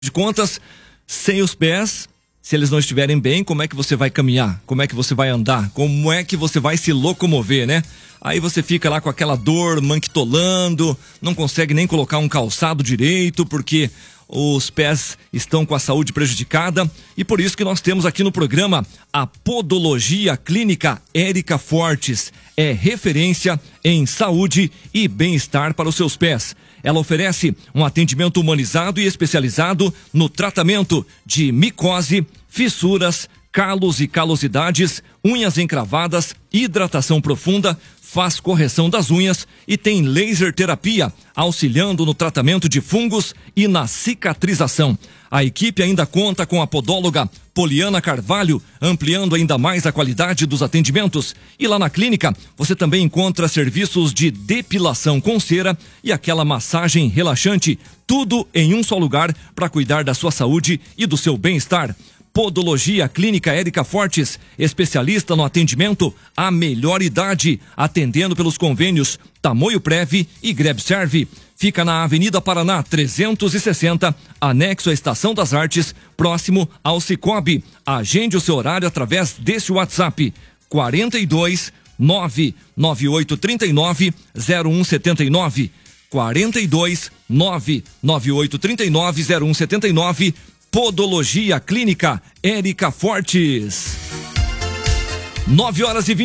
de contas, sem os pés, se eles não estiverem bem, como é que você vai caminhar? Como é que você vai andar? Como é que você vai se locomover, né? Aí você fica lá com aquela dor, manquitolando, não consegue nem colocar um calçado direito, porque os pés estão com a saúde prejudicada. E por isso que nós temos aqui no programa a Podologia Clínica Érica Fortes. É referência em saúde e bem-estar para os seus pés. Ela oferece um atendimento humanizado e especializado no tratamento de micose, fissuras, calos e calosidades, unhas encravadas, hidratação profunda, faz correção das unhas e tem laser terapia, auxiliando no tratamento de fungos e na cicatrização. A equipe ainda conta com a podóloga Poliana Carvalho, ampliando ainda mais a qualidade dos atendimentos. E lá na clínica, você também encontra serviços de depilação com cera e aquela massagem relaxante, tudo em um só lugar para cuidar da sua saúde e do seu bem-estar. Podologia Clínica Érica Fortes, especialista no atendimento à melhor idade, atendendo pelos convênios Tamoio Prev e Grebserve. Fica na Avenida Paraná 360, anexo à Estação das Artes, próximo ao Cicobi. Agende o seu horário através desse WhatsApp 42 99839 0179 42 99839 0179. Podologia Clínica Érica Fortes. 9h20.